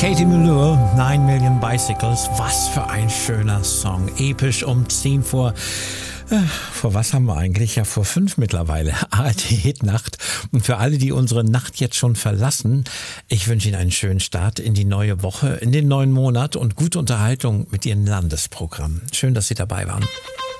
Katie Melua, 9 Million Bicycles. Was für ein schöner Song. Episch um 10 vor... Vor was haben wir eigentlich? Ja, vor 5 mittlerweile. ARD-Hit-Nacht. Und für alle, die unsere Nacht jetzt schon verlassen, ich wünsche Ihnen einen schönen Start in die neue Woche, in den neuen Monat und gute Unterhaltung mit Ihrem Landesprogramm. Schön, dass Sie dabei waren.